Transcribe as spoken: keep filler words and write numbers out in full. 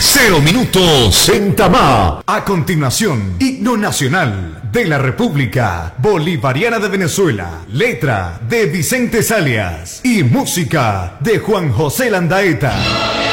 Cero minutos en Tamá. A continuación, himno nacional de la República Bolivariana de Venezuela. Letra de Vicente Salias y música de Juan José Landaeta.